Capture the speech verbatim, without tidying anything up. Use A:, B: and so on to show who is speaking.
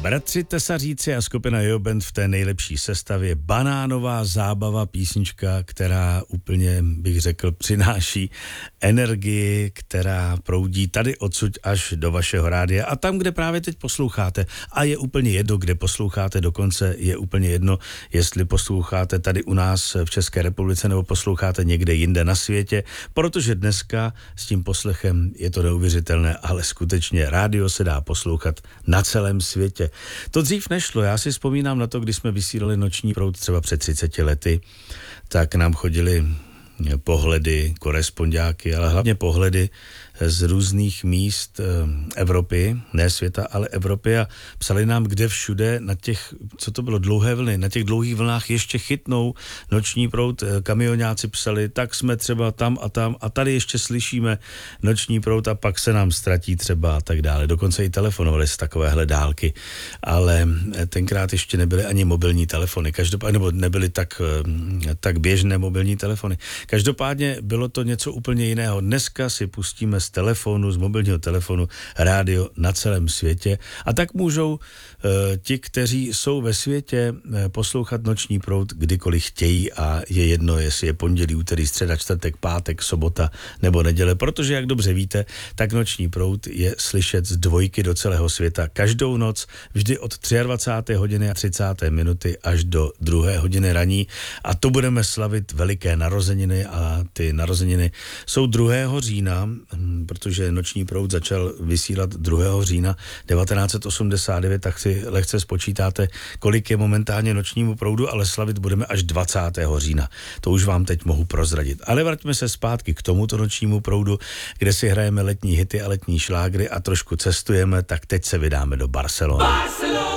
A: Bratři Tesaříci a skupina Jo Band v té nejlepší sestavě. Banánová zábava, písnička, která úplně, bych řekl, přináší energii, která proudí tady odsud až do vašeho rádia a tam, kde právě teď posloucháte. A je úplně jedno, kde posloucháte, dokonce je úplně jedno, jestli posloucháte tady u nás v České republice nebo posloucháte někde jinde na světě, protože dneska s tím poslechem je to neuvěřitelné, ale skutečně rádio se dá poslouchat na celém světě. To dřív nešlo, já si vzpomínám na to, když jsme vysílali Noční proud třeba před třiceti lety, tak nám chodili pohledy, korespondáky, ale hlavně pohledy z různých míst Evropy, ne světa, ale Evropy a psali nám, kde všude na těch, co to bylo, dlouhé vlny, na těch dlouhých vlnách ještě chytnou Noční proud, kamionáci psali, tak jsme třeba tam a tam a tady ještě slyšíme Noční proud a pak se nám ztratí třeba a tak dále. Dokonce i telefonovali z takovéhle dálky, ale tenkrát ještě nebyly ani mobilní telefony, každopádně, nebo nebyly tak, tak běžné mobilní telefony. Každopádně bylo to něco úplně jiného. Dneska si pustíme z telefonu, z mobilního telefonu rádio na celém světě a tak můžou e, ti, kteří jsou ve světě, e, poslouchat Noční proud kdykoliv chtějí a je jedno, jestli je pondělí, úterý, středa, čtvrtek, pátek, sobota nebo neděle, protože jak dobře víte, tak Noční proud je slyšet z dvojky do celého světa každou noc, vždy od dvacáté třetí hodiny a třicáté minuty až do druhé hodiny raní a to budeme slavit veliké narozeniny a ty narozeniny jsou druhého října, protože Noční proud začal vysílat druhého října devatenáct set osmdesát devět, tak si lehce spočítáte, kolik je momentálně Nočnímu proudu, ale slavit budeme až dvacátého října. To už vám teď mohu prozradit. Ale vraťme se zpátky k tomuto Nočnímu proudu, kde si hrajeme letní hity a letní šlágry a trošku cestujeme, tak teď se vydáme do Barcelony. Barcelona!